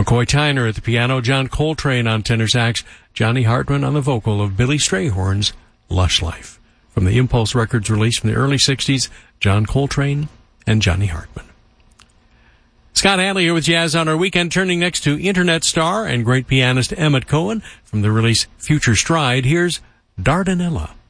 McCoy Tyner at the piano, John Coltrane on tenor sax, Johnny Hartman on the vocal of Billy Strayhorn's Lush Life. From the Impulse Records release from the early 60s, John Coltrane and Johnny Hartman. Scott Hadley here with Jazz on Our Weekend, turning next to Internet star and great pianist Emmett Cohen from the release Future Stride. Here's Dardanella.